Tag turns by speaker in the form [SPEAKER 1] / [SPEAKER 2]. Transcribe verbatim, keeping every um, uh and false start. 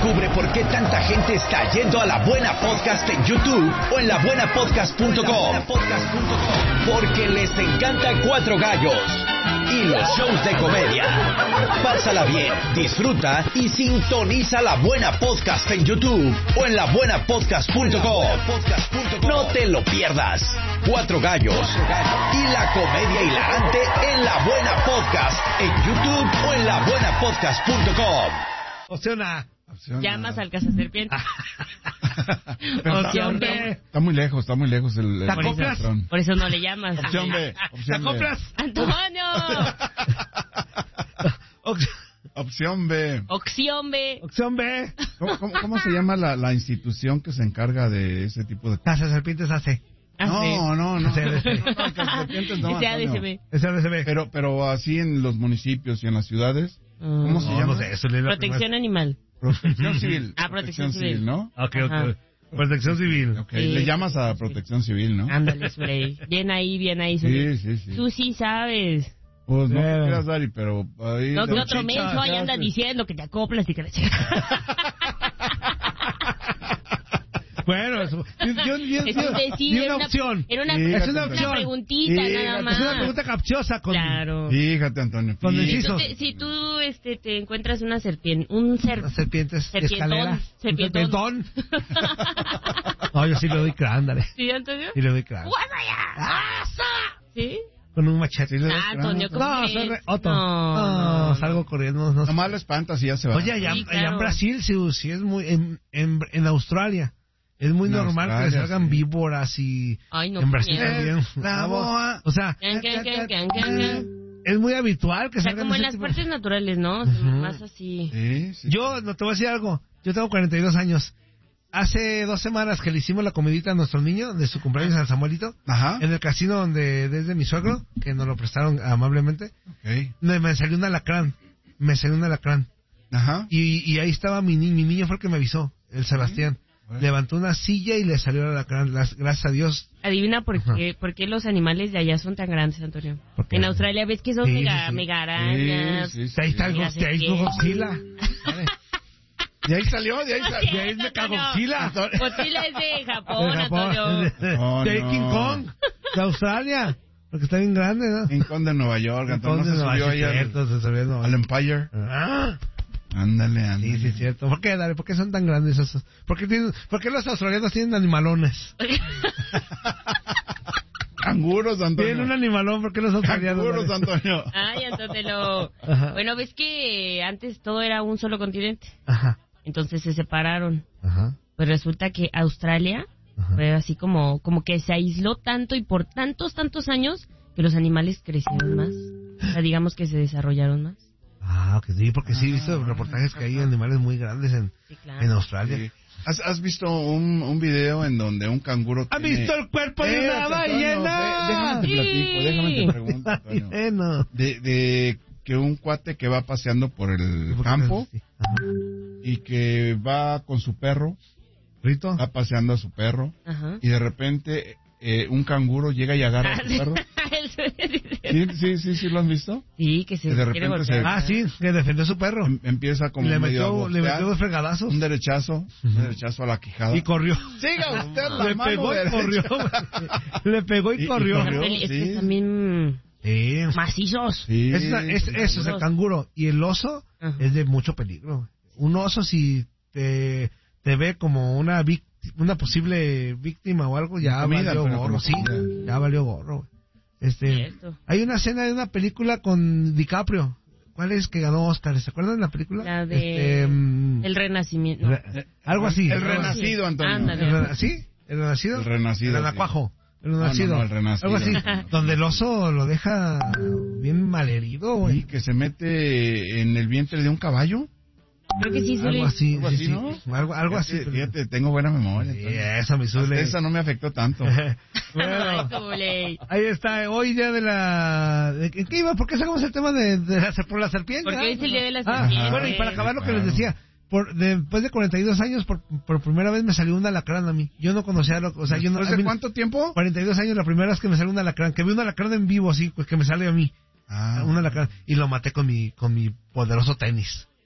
[SPEAKER 1] Descubre por qué tanta gente está yendo a La Buena Podcast en YouTube o en la buena podcast punto com. Porque les encanta Cuatro Gallos y los shows de comedia. Pásala bien, disfruta y sintoniza La Buena Podcast en YouTube o en la buena podcast punto com. No te lo pierdas. Cuatro Gallos y la comedia hilarante en La Buena Podcast en YouTube o en la buena podcast punto com.
[SPEAKER 2] Opción A. Opción
[SPEAKER 3] Llamas A. al cazaserpiente.
[SPEAKER 2] Opción B.
[SPEAKER 4] Está muy lejos, está muy lejos el... el
[SPEAKER 2] ¿Te acoplas?
[SPEAKER 3] Por eso no le llamas.
[SPEAKER 4] Opción B.
[SPEAKER 2] ¿Te
[SPEAKER 4] Opción B.
[SPEAKER 2] acoplas?
[SPEAKER 3] ¡Antonio!
[SPEAKER 4] Opción B.
[SPEAKER 3] Opción B.
[SPEAKER 2] Opción B.
[SPEAKER 4] ¿Cómo, cómo, cómo se llama la, la institución que se encarga de ese tipo de cosas?
[SPEAKER 2] Casa Serpientes hace.
[SPEAKER 4] No, no, no.
[SPEAKER 2] S R C.
[SPEAKER 4] No, no, Cazaserpientes no,
[SPEAKER 3] S A D C
[SPEAKER 4] Antonio.
[SPEAKER 3] B.
[SPEAKER 2] S R C B.
[SPEAKER 4] Pero, pero así en los municipios y en las ciudades, ¿cómo se
[SPEAKER 2] No,
[SPEAKER 4] llama?
[SPEAKER 2] no sé, eso le digo
[SPEAKER 3] Protección animal.
[SPEAKER 4] Protección civil.
[SPEAKER 3] Ah, protección civil.
[SPEAKER 4] ¿no?
[SPEAKER 2] Ok,
[SPEAKER 3] Ajá.
[SPEAKER 2] ok. Protección civil.
[SPEAKER 4] Ok,
[SPEAKER 3] Sí.
[SPEAKER 4] le llamas a protección civil, ¿no?
[SPEAKER 3] Ándale, Frey. Bien ahí, bien ahí.
[SPEAKER 4] Sí, sí, sí.
[SPEAKER 3] Tú sí sabes.
[SPEAKER 4] Pues no
[SPEAKER 2] Pero-
[SPEAKER 4] te quieras, Dari, pero ahí...
[SPEAKER 3] No, que
[SPEAKER 4] de
[SPEAKER 3] otro
[SPEAKER 4] chicha,
[SPEAKER 3] menso ahí
[SPEAKER 4] ya
[SPEAKER 3] anda
[SPEAKER 4] se-
[SPEAKER 3] diciendo que te acoplas y que la chica.
[SPEAKER 2] Bueno, eso, yo, yo, yo,
[SPEAKER 3] Es
[SPEAKER 2] yo-
[SPEAKER 3] un decir,
[SPEAKER 2] di
[SPEAKER 3] era
[SPEAKER 2] una
[SPEAKER 3] una-
[SPEAKER 2] opción.
[SPEAKER 3] era una-
[SPEAKER 2] Sí, es una
[SPEAKER 3] una
[SPEAKER 2] opción.
[SPEAKER 3] preguntita,
[SPEAKER 2] Sí,
[SPEAKER 3] nada más.
[SPEAKER 2] Es una pregunta capciosa con...
[SPEAKER 3] Claro.
[SPEAKER 4] Fíjate, Antonio.
[SPEAKER 2] Con
[SPEAKER 4] fíjate.
[SPEAKER 2] incisos.
[SPEAKER 3] Si, si tú este, te encuentras una serpiente, un ser...
[SPEAKER 2] Las serpientes,
[SPEAKER 3] Serpientón,
[SPEAKER 2] escalera.
[SPEAKER 3] serpientón.
[SPEAKER 2] Un serpientón. No, yo sí le doy crán, dale.
[SPEAKER 3] ¿Sí, Antonio?
[SPEAKER 2] Sí le doy crán.
[SPEAKER 3] ¡Guarda ya! ¿Sí?
[SPEAKER 2] Con un machete.
[SPEAKER 3] Ah, Antonio, ¿cómo
[SPEAKER 2] No,
[SPEAKER 3] crees?
[SPEAKER 2] soy re... Otto.
[SPEAKER 3] No,
[SPEAKER 2] No,
[SPEAKER 3] no,
[SPEAKER 2] salgo corriendo. No,
[SPEAKER 4] Nomás lo espantas y ya se va.
[SPEAKER 2] Oye, allá,
[SPEAKER 3] Sí,
[SPEAKER 2] allá
[SPEAKER 3] claro.
[SPEAKER 2] en Brasil, sí, sí es muy... En, en, en Australia, es muy
[SPEAKER 4] En
[SPEAKER 2] normal que
[SPEAKER 4] Australia,
[SPEAKER 2] le salgan
[SPEAKER 4] sí.
[SPEAKER 2] víboras y...
[SPEAKER 3] Ay, no,
[SPEAKER 2] en
[SPEAKER 3] qué
[SPEAKER 2] Brasil
[SPEAKER 3] miedo.
[SPEAKER 2] también.
[SPEAKER 4] La boa.
[SPEAKER 2] O sea,
[SPEAKER 3] Can, can, can, can, can, can.
[SPEAKER 2] es muy habitual que
[SPEAKER 3] O sea,
[SPEAKER 2] salgan
[SPEAKER 3] como en
[SPEAKER 2] ese
[SPEAKER 3] las
[SPEAKER 2] tipo-
[SPEAKER 3] partes naturales, ¿no?
[SPEAKER 2] Ujú.
[SPEAKER 3] Más así.
[SPEAKER 4] Sí, sí.
[SPEAKER 2] Yo, no te voy a decir algo. Yo tengo cuarenta y dos años. Hace dos semanas que le hicimos la comidita a nuestro niño de su cumpleaños al Samuelito,
[SPEAKER 4] Ajá.
[SPEAKER 2] en el casino donde desde mi suegro, que nos lo prestaron amablemente,
[SPEAKER 4] Ok.
[SPEAKER 2] me, me salió un alacrán. Me salió un alacrán.
[SPEAKER 4] Ajá.
[SPEAKER 2] Y, y ahí estaba mi niño. Mi niño fue el que me avisó, el Sebastián.
[SPEAKER 4] Bueno.
[SPEAKER 2] Levantó una silla y le salió el alacrán. Las- Gracias a Dios.
[SPEAKER 3] Adivina por qué, por qué los animales de allá son tan grandes, Antonio.
[SPEAKER 2] ¿Por qué?
[SPEAKER 3] En Australia ves que son
[SPEAKER 2] Sí,
[SPEAKER 3] mega,
[SPEAKER 2] sí, sí.
[SPEAKER 3] mega arañas.
[SPEAKER 4] Sí, sí, sí.
[SPEAKER 2] Ahí está el
[SPEAKER 3] Mira,
[SPEAKER 2] Godzilla. Ahí
[SPEAKER 3] se
[SPEAKER 2] está
[SPEAKER 3] quiere.
[SPEAKER 2] Godzilla.
[SPEAKER 4] De ahí salió, de ahí salió.
[SPEAKER 2] De ahí es Mecha Godzilla.
[SPEAKER 3] Godzilla es de Japón,
[SPEAKER 2] De Japón.
[SPEAKER 3] Antonio.
[SPEAKER 4] Oh,
[SPEAKER 2] de
[SPEAKER 4] no.
[SPEAKER 2] King Kong. De Australia. Porque está bien grande, ¿no?
[SPEAKER 4] King Kong de Nueva York. Antonio
[SPEAKER 2] Entonces,
[SPEAKER 4] no se subió
[SPEAKER 2] no,
[SPEAKER 4] ahí
[SPEAKER 2] sí,
[SPEAKER 4] al,
[SPEAKER 2] cierto, se subió, no.
[SPEAKER 4] al Empire.
[SPEAKER 2] Ah,
[SPEAKER 4] Ándale, ándale.
[SPEAKER 2] sí, sí, es cierto. ¿Por qué, Dale? ¿Por qué son tan grandes esos? ¿Por qué, tienen, ¿Por qué los australianos tienen animalones?
[SPEAKER 4] Canguros, Antonio.
[SPEAKER 2] Tienen un animalón, ¿por qué los australianos?
[SPEAKER 4] Canguros,
[SPEAKER 2] Dale?
[SPEAKER 4] Antonio.
[SPEAKER 3] Ay, Antonio.
[SPEAKER 2] Ajá.
[SPEAKER 3] Bueno, ves que antes todo era un solo continente.
[SPEAKER 2] Ajá,
[SPEAKER 3] Entonces se separaron.
[SPEAKER 2] ajá,
[SPEAKER 3] Pues resulta que Australia
[SPEAKER 2] ajá.
[SPEAKER 3] fue así como, como que se aisló tanto y por tantos, tantos años que los animales crecieron más. O sea, digamos que se desarrollaron más.
[SPEAKER 2] Ah, que sí, porque sí he visto reportajes que hay animales muy grandes en,
[SPEAKER 3] Sí, claro.
[SPEAKER 2] en Australia.
[SPEAKER 4] Sí. ¿Has, has visto un, un video en donde un canguro
[SPEAKER 2] ¿Ha
[SPEAKER 4] tiene...
[SPEAKER 2] visto el cuerpo de
[SPEAKER 4] Espérate,
[SPEAKER 2] una
[SPEAKER 4] Antonio,
[SPEAKER 2] ballena?
[SPEAKER 4] ve- déjame te
[SPEAKER 3] Sí.
[SPEAKER 4] platico, déjame te pregunto, Antonio.
[SPEAKER 2] Bueno.
[SPEAKER 4] De, de que un cuate que va paseando por el campo
[SPEAKER 2] Sí. Ajá.
[SPEAKER 4] y que va con su perro,
[SPEAKER 2] ¿Rito?
[SPEAKER 4] va paseando a su perro
[SPEAKER 3] Ajá.
[SPEAKER 4] y de repente eh, un canguro llega y agarra a su perro. Sí, sí, sí, sí, ¿lo han visto?
[SPEAKER 3] Sí, que se
[SPEAKER 4] Que de
[SPEAKER 3] quiere
[SPEAKER 4] repente
[SPEAKER 3] golpear.
[SPEAKER 4] se-
[SPEAKER 2] Ah, sí, que defendió a su perro.
[SPEAKER 4] Em- empieza como
[SPEAKER 2] Y le
[SPEAKER 4] medio a
[SPEAKER 2] metió, le
[SPEAKER 4] boxear,
[SPEAKER 2] metió dos fregadazos.
[SPEAKER 4] un derechazo, un derechazo a la quijada.
[SPEAKER 2] Y corrió.
[SPEAKER 4] Siga usted la
[SPEAKER 2] Le
[SPEAKER 4] mano
[SPEAKER 2] pegó y
[SPEAKER 4] derecha.
[SPEAKER 2] corrió. Le pegó y,
[SPEAKER 4] Y- y
[SPEAKER 2] corrió.
[SPEAKER 4] corrió.
[SPEAKER 3] Es que
[SPEAKER 4] sí.
[SPEAKER 3] también
[SPEAKER 2] Sí.
[SPEAKER 3] macizos.
[SPEAKER 4] Sí,
[SPEAKER 2] Es, es-
[SPEAKER 4] sí,
[SPEAKER 2] eso es el canguro. Y el oso
[SPEAKER 3] Ajá.
[SPEAKER 2] es de mucho peligro. Un oso, si te, te ve como una víctima, una posible víctima o algo, ya
[SPEAKER 4] Comida,
[SPEAKER 2] valió
[SPEAKER 4] pero
[SPEAKER 2] gorro.
[SPEAKER 4] como
[SPEAKER 2] Sí,
[SPEAKER 4] comida.
[SPEAKER 2] ya valió gorro. güey. Este,
[SPEAKER 3] Cierto.
[SPEAKER 2] hay una escena de una película con DiCaprio. ¿Cuál es que ganó Oscar? ¿Se acuerdan de la película?
[SPEAKER 3] La de
[SPEAKER 2] Este, mm,
[SPEAKER 3] El Renacimiento.
[SPEAKER 2] re-
[SPEAKER 4] Eh,
[SPEAKER 2] algo así.
[SPEAKER 4] El
[SPEAKER 2] algo así.
[SPEAKER 4] renacido, Antonio.
[SPEAKER 3] Ándale.
[SPEAKER 2] ¿El rena- ¿Sí? ¿El renacido?
[SPEAKER 4] El renacido,
[SPEAKER 2] El renacuajo. El
[SPEAKER 4] No,
[SPEAKER 2] renacido.
[SPEAKER 4] no, no, el renacido.
[SPEAKER 2] Algo así. Donde el oso lo deja bien malherido,
[SPEAKER 4] Y
[SPEAKER 2] güey.
[SPEAKER 4] que se mete en el vientre de un caballo.
[SPEAKER 3] Creo que sí, Zuli.
[SPEAKER 2] Algo así.
[SPEAKER 4] Algo
[SPEAKER 2] sí,
[SPEAKER 4] así,
[SPEAKER 2] sí.
[SPEAKER 4] ¿no?
[SPEAKER 2] Algo, algo así.
[SPEAKER 4] Fíjate, fíjate, tengo buena memoria.
[SPEAKER 2] Sí,
[SPEAKER 4] Antonio.
[SPEAKER 2] esa, mi
[SPEAKER 4] Hasta
[SPEAKER 2] Zule.
[SPEAKER 4] esa no me afectó tanto.
[SPEAKER 3] Ay,
[SPEAKER 2] Bueno,
[SPEAKER 3] Zuli.
[SPEAKER 2] ahí está. Hoy día de la... ¿En qué iba? ¿Por qué sacamos el tema de, de la, por la serpiente?
[SPEAKER 3] Porque hoy es el día de la
[SPEAKER 2] Ah,
[SPEAKER 3] serpiente.
[SPEAKER 2] bueno, y para acabar lo que
[SPEAKER 4] Claro.
[SPEAKER 2] les decía, por, después de cuarenta y dos años, por, por primera vez me salió un alacrán a mí. Yo no conocía, lo, o sea, yo no...
[SPEAKER 4] ¿Después
[SPEAKER 2] a
[SPEAKER 4] de
[SPEAKER 2] mí-
[SPEAKER 4] cuánto tiempo?
[SPEAKER 2] cuarenta y dos años la primera vez que me salió un alacrán, que vi un alacrán en vivo así, pues que me sale a mí.
[SPEAKER 4] Ah,
[SPEAKER 2] Un alacrán. Y lo maté con mi, con mi poderoso tenis.